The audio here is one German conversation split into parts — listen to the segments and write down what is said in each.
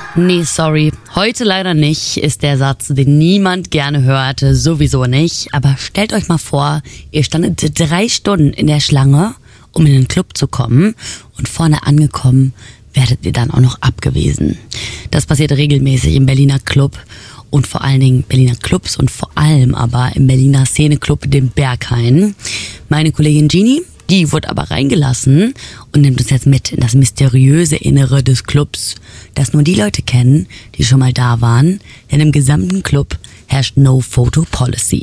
Nee, sorry. Heute leider nicht, ist der Satz, den niemand gerne hörte, sowieso nicht. Aber stellt euch mal vor, ihr standet 3 Stunden in der Schlange, um in den Club zu kommen, und vorne angekommen werdet ihr dann auch noch abgewiesen. Das passiert regelmäßig im Berliner Club und vor allen Dingen Berliner Clubs und vor allem aber im Berliner Szeneclub, dem Berghain. Meine Kollegin Genie, die wurde aber reingelassen und nimmt uns jetzt mit in das mysteriöse Innere des Clubs, das nur die Leute kennen, die schon mal da waren, denn im gesamten Club herrscht No Photo Policy.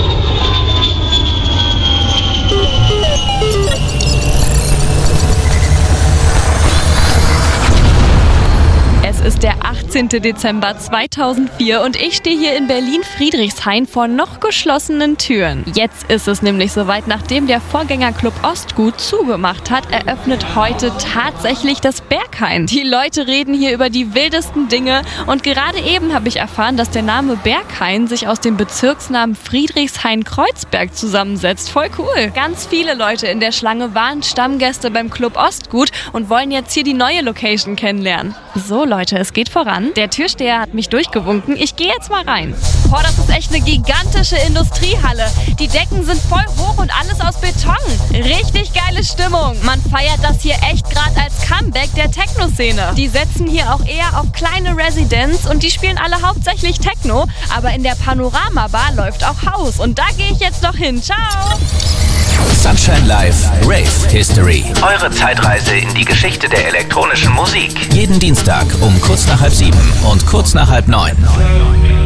Es ist der 18. Dezember 2004 und ich stehe hier in Berlin-Friedrichshain vor noch geschlossenen Türen. Jetzt ist es nämlich soweit, nachdem der Vorgängerclub Ostgut zugemacht hat, eröffnet heute tatsächlich das Berghain. Die Leute reden hier über die wildesten Dinge und gerade eben habe ich erfahren, dass der Name Berghain sich aus dem Bezirksnamen Friedrichshain-Kreuzberg zusammensetzt. Voll cool. Ganz viele Leute in der Schlange waren Stammgäste beim Club Ostgut und wollen jetzt hier die neue Location kennenlernen. So Leute, es geht voran. Der Türsteher hat mich durchgewunken. Ich gehe jetzt mal rein. Boah, das ist echt eine gigantische Industriehalle. Die Decken sind voll hoch und alles aus Beton. Richtig geile Stimmung. Man feiert das hier echt gerade als Comeback der Techno-Szene. Die setzen hier auch eher auf kleine Residents und die spielen alle hauptsächlich Techno. Aber in der Panorama-Bar läuft auch House und da gehe ich jetzt noch hin. Ciao! Sunshine Live Rave History. Eure Zeitreise in die Geschichte der elektronischen Musik. Jeden Dienstag um kurz nach 6:30 und kurz nach 8:30.